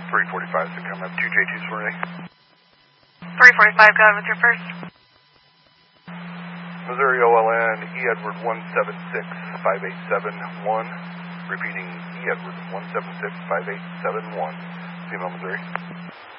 345 to come up. 2J2's for me. 345, go ahead with your first. Missouri OLN, E. Edward 1765871. Repeating, E. Edward 1765871. Female Missouri.